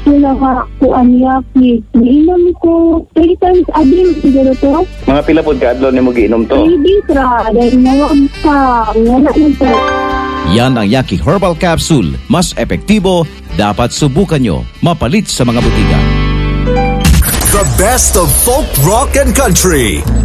gusto na ako anyaki. Inom ko 3 times a day siguro to. Mga pila po ka adlaw nimo giinom to? 3 days ra. Dahil nawag pa. Wala na to. Yan ang Yaki Herbal Capsule. Mas epektibo, dapat subukan nyo. Mapalit sa mga butika. The best of folk, rock, and country.